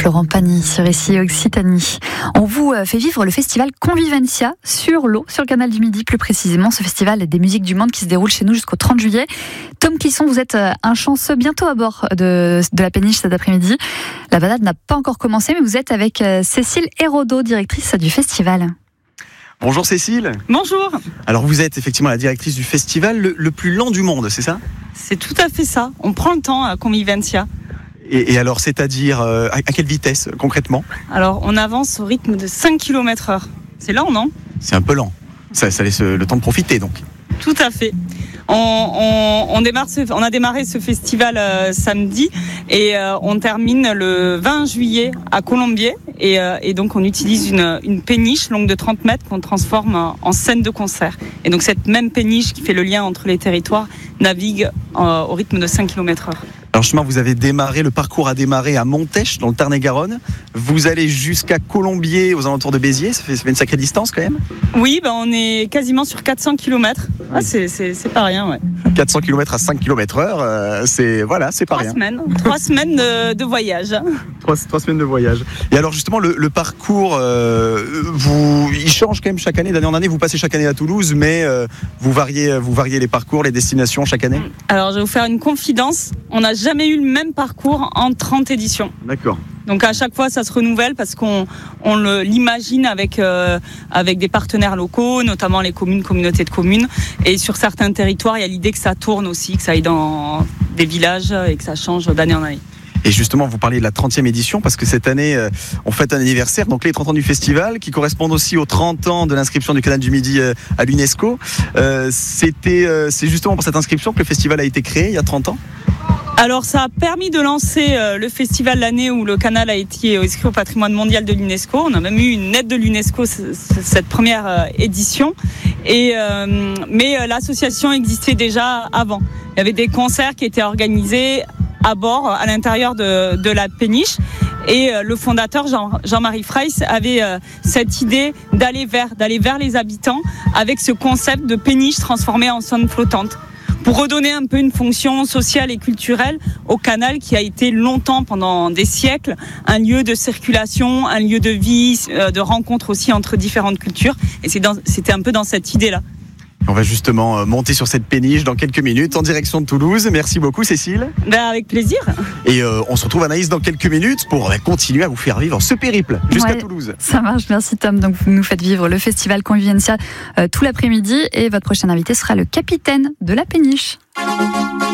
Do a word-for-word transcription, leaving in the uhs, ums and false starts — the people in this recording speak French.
Florent Pagny sur Ici Occitanie. On vous fait vivre le festival Convivencia sur l'eau, sur le canal du Midi plus précisément. Ce festival des musiques du monde qui se déroule chez nous jusqu'au trente juillet. Tom Clisson, vous êtes un chanceux bientôt à bord de, de la péniche cet après-midi. La balade n'a pas encore commencé, mais vous êtes avec Cécile Hérodeau, directrice du festival. Bonjour Cécile. Bonjour. Alors vous êtes effectivement la directrice du festival le, le plus lent du monde, c'est ça ? C'est tout à fait ça. On prend le temps à Convivencia. Et, et alors, c'est-à-dire, euh, à, à quelle vitesse concrètement ? Alors, on avance au rythme de cinq kilomètres heure. C'est lent, non ? C'est un peu lent. Ça, ça laisse le temps de profiter donc. Tout à fait. On, on, on, démarre ce, on a démarré ce festival euh, samedi et euh, on termine le vingt juillet à Colombier. Et, euh, et donc, on utilise une, une péniche longue de trente mètres qu'on transforme en scène de concert. Et donc, cette même péniche qui fait le lien entre les territoires navigue euh, au rythme de cinq kilomètres heure. Alors justement, vous avez démarré, le parcours a démarré à Montèche, dans le Tarn-et-Garonne. Vous allez jusqu'à Colombier, aux alentours de Béziers. Ça fait, ça fait une sacrée distance quand même. Oui, ben on est quasiment sur quatre cents kilomètres. Ah, oui. c'est, c'est, c'est pas rien, ouais. quatre cents kilomètres à cinq kilomètres heure, euh, c'est, voilà, c'est pas Trois rien. Semaines, trois semaines de, de voyage. Trois, trois semaines de voyage. Et alors justement, le, le parcours, euh, vous, il change quand même chaque année, d'année en année. Vous passez chaque année à Toulouse, mais euh, vous, variez, vous variez les parcours, les destinations chaque année. Alors je vais vous faire une confidence. On n'a jamais eu le même parcours en trente éditions. D'accord. Donc à chaque fois ça se renouvelle parce qu'on on le, l'imagine avec, euh, avec des partenaires locaux, notamment les communes, communautés de communes. Et sur certains territoires, il y a l'idée que ça tourne aussi, que ça aille dans des villages et que ça change d'année en année. Et justement, vous parliez de la trentième édition parce que cette année, euh, on fête un anniversaire, donc les trente ans du festival, qui correspondent aussi aux trente ans de l'inscription du canal du Midi euh, à l'UNESCO. Euh, c'était, euh, c'est justement pour cette inscription que le festival a été créé il y a trente ans ? Alors ça a permis de lancer euh, le festival l'année où le canal a été inscrit au patrimoine mondial de l'UNESCO. On a même eu une aide de l'UNESCO c- c- cette première euh, édition. Et, euh, mais euh, l'association existait déjà avant. Il y avait des concerts qui étaient organisés à bord, à l'intérieur de, de la péniche. Et euh, le fondateur, Jean, Jean-Marie Freyss, avait euh, cette idée d'aller vers, d'aller vers les habitants avec ce concept de péniche transformée en zone flottante, pour redonner un peu une fonction sociale et culturelle au canal qui a été longtemps, pendant des siècles, un lieu de circulation, un lieu de vie, de rencontre aussi entre différentes cultures. Et c'est dans, c'était un peu dans cette idée-là. On va justement monter sur cette péniche dans quelques minutes en direction de Toulouse. Merci beaucoup Cécile. Ben avec plaisir. Et euh, on se retrouve Anaïs dans quelques minutes pour bah, continuer à vous faire vivre ce périple jusqu'à ouais, Toulouse. Ça marche, merci Tom. Donc vous nous faites vivre le festival Convivencia euh, tout l'après-midi et votre prochain invité sera le capitaine de la péniche.